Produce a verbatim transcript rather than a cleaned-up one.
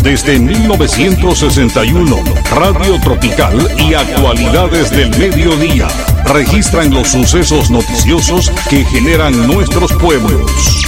Desde mil novecientos sesenta y uno, Radio Tropical y Actualidades del Mediodía registran los sucesos noticiosos que generan nuestros pueblos.